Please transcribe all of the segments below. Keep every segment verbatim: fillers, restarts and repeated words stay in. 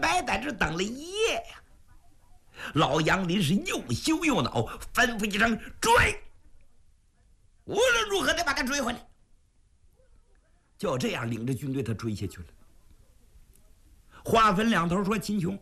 白在这等了一夜呀。老杨林是又羞又恼，吩咐一声追，无论如何得把他追回来。就这样领着军队他追下去了。话分两头说，秦琼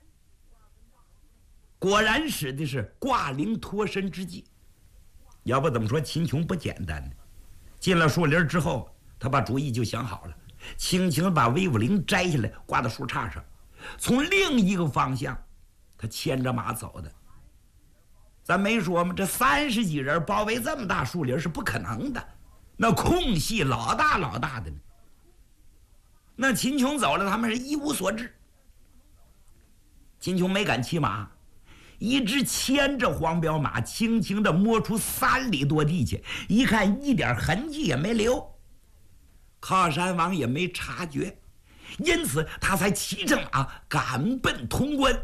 果然使的是挂铃脱身之计。要不怎么说秦琼不简单呢？进了树林之后，他把主意就想好了，轻轻把威武铃摘下来挂到树杈上，从另一个方向他牵着马走的。咱没说吗？这三十几人包围这么大树林是不可能的，那空隙老大老大的呢。那秦琼走了，他们是一无所知。秦琼没敢骑马，一直牵着黄骠马，轻轻地摸出三里多地去，一看一点痕迹也没留，靠山王也没察觉，因此他才骑着马赶奔潼关。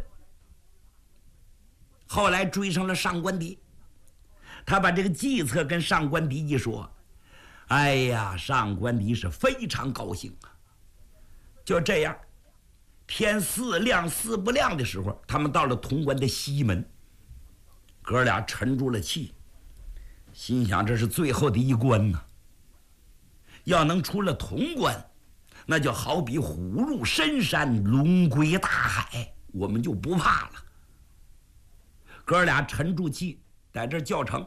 后来追上了上官迪，他把这个计策跟上官迪一说，哎呀，上官迪是非常高兴啊。就这样，天似亮似不亮的时候，他们到了潼关的西门。哥俩沉住了气，心想这是最后的一关呢。要能出了潼关，那就好比虎入深山，龙归大海，我们就不怕了。哥俩沉住气，在这叫成。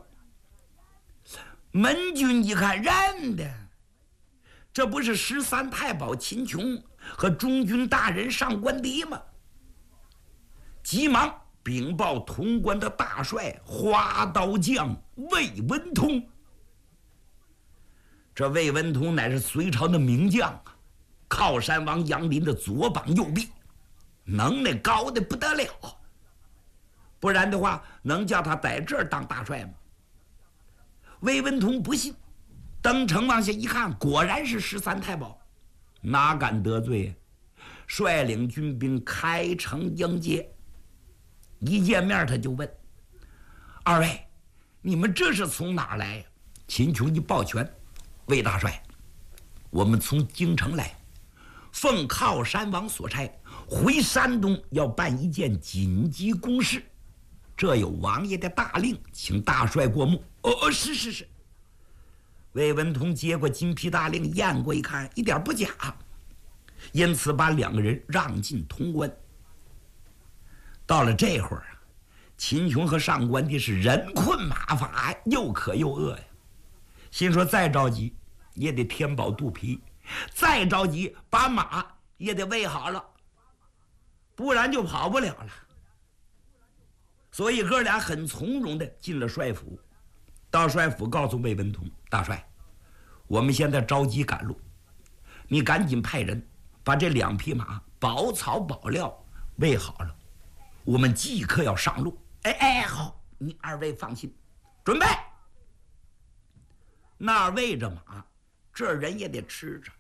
门军一看，认的，这不是十三太保秦琼和中军大人上官迪吗？急忙禀报潼关的大帅花刀将魏文通。这魏文通乃是隋朝的名将啊，靠山王杨林的左膀右臂，能耐高的不得了。不然的话，能叫他在这儿当大帅吗？魏文通不信，登城往下一看，果然是十三太保，哪敢得罪呀？率领军兵开城迎接。一见面他就问：“二位，你们这是从哪儿来呀？”秦琼一抱拳：“魏大帅，我们从京城来，奉靠山王所差，回山东要办一件紧急公事，这有王爷的大令，请大帅过目。”“哦，是是是。”魏文通接过金批大令，验过一看，一点不假，因此把两个人让进潼关。到了这会儿啊，秦琼和上官迪是人困马乏，又渴又饿呀，心说再着急也得填饱肚皮，再着急把马也得喂好了，不然就跑不了了。所以哥俩很从容地进了帅府。到帅府告诉魏文通：“大帅，我们现在着急赶路，你赶紧派人把这两匹马饱草饱料喂好了，我们即刻要上路。”“哎哎，好，你二位放心，准备。”那儿喂着马，这儿人也得吃着。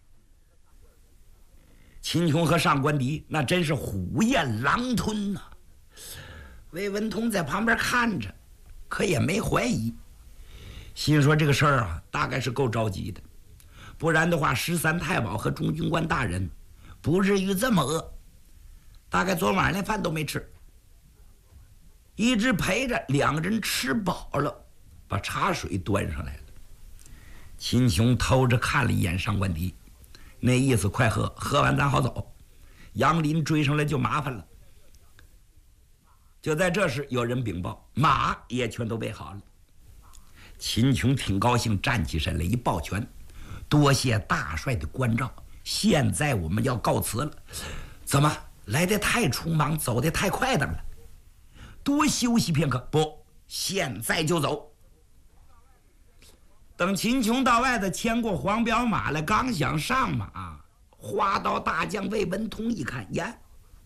秦琼和上官迪那真是虎咽狼吞呐、啊。魏文通在旁边看着，可也没怀疑，心说这个事儿啊，大概是够着急的，不然的话，十三太保和中军官大人不至于这么饿，大概昨晚连饭都没吃，一直陪着两个人吃饱了，把茶水端上来了。秦琼偷着看了一眼上官迪，那意思快喝，喝完咱好走，杨林追上来就麻烦了。就在这时，有人禀报，马也全都喂好了。秦琼挺高兴，站起身来一抱拳：“多谢大帅的关照，现在我们要告辞了。怎么来得太匆忙，走得太快等了？多休息片刻。不，现在就走。”等秦琼到外头牵过黄骠马来，刚想上马，花刀大将魏文通一看，呀，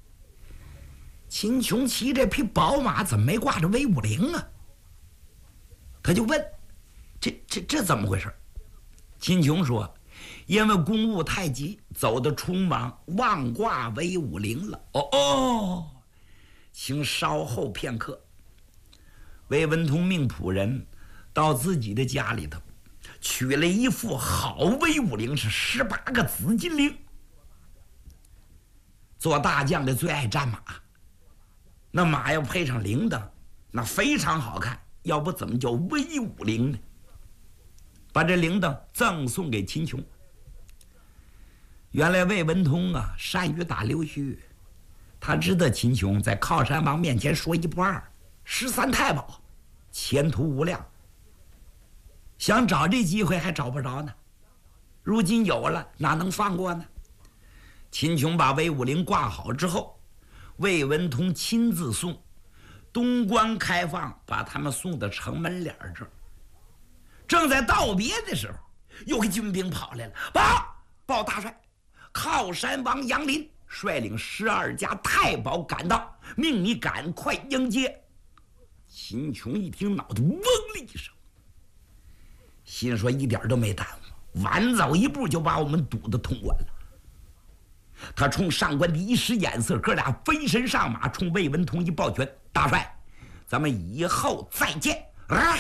秦琼骑这匹宝马怎么没挂着威武铃啊？他就问：“这这这怎么回事？”秦琼说：“因为公务太急，走得匆忙，忘挂威武铃了。”“哦哦，请稍后片刻。”魏文通命仆人到自己的家里头，取了一副好威武铃，是十八个紫金铃。 做大将的最爱战马，那马要配上铃铛，那非常好看，要不怎么叫威武铃呢？把这铃铛赠送给秦琼。原来魏文通啊，善于打溜须，他知道秦琼在靠山王面前说一不二，十三太保，前途无量，想找这机会还找不着呢。如今有了，哪能放过呢？秦琼把魏武灵挂好之后，魏文通亲自送，东关开放，把他们送到城门脸这儿。正在道别的时候，有个军兵跑来了，报报大帅，靠山王杨林率领十二家太保赶到，命你赶快迎接。秦琼一听，脑袋嗡的一声，心说一点都没耽误，晚走一步就把我们堵得通关了。他冲上官迪一使眼色，哥俩飞身上马，冲魏文通一抱拳：“大帅，咱们以后再见！”啊！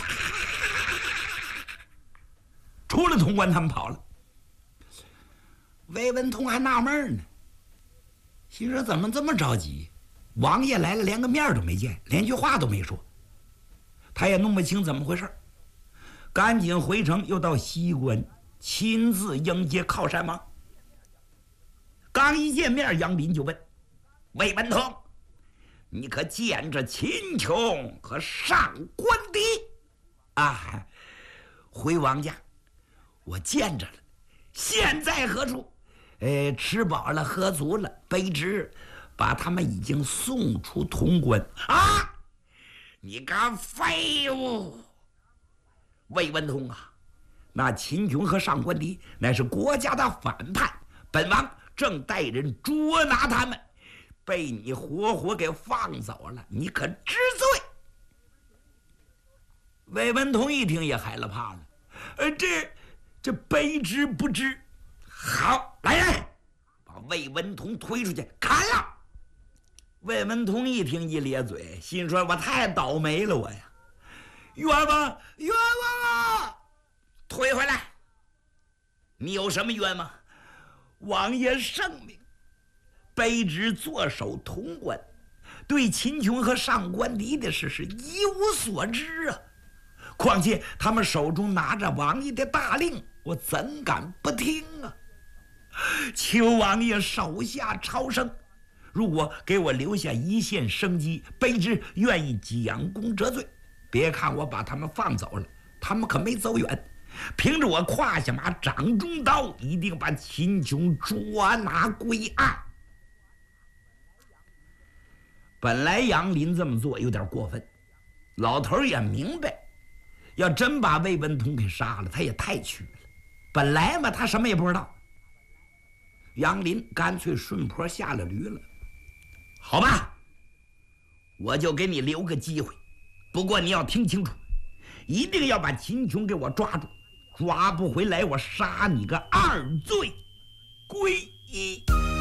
出了潼关，他们跑了。魏文通还纳闷呢，心说怎么这么着急？王爷来了，连个面都没见，连句话都没说，他也弄不清怎么回事，赶紧回城，又到西关亲自迎接靠山王。刚一见面，杨林就问：“魏文通，你可见着秦琼和上官迪？”啊，回王家，我见着了。现在何处？呃，吃饱了，喝足了，卑职把他们已经送出潼关。啊！你个废物！魏文通啊，那秦琼和上官迪乃是国家的反叛，本王正带人捉拿他们，被你活活给放走了，你可知罪？魏文通一听也害了怕了，呃，这这卑职不知。好，来人，把魏文通推出去砍了。魏文通一听一咧嘴，心说：“我太倒霉了，我呀，冤枉，冤枉啊！推回来！你有什么冤枉？王爷圣明，卑职坐守潼关，对秦琼和上官迪的事是一无所知啊。况且他们手中拿着王爷的大令，我怎敢不听啊？求王爷手下超生，如果给我留下一线生机，卑职愿意将功折罪。别看我把他们放走了，他们可没走远，凭着我胯下马掌中刀，一定把秦琼捉拿归案。”本来杨林这么做有点过分，老头也明白，要真把魏文通给杀了，他也太屈了。本来嘛，他什么也不知道。杨林干脆顺坡下了驴了。好吧，我就给你留个机会，不过你要听清楚，一定要把秦琼给我抓住，抓不回来，我杀你个二罪归一。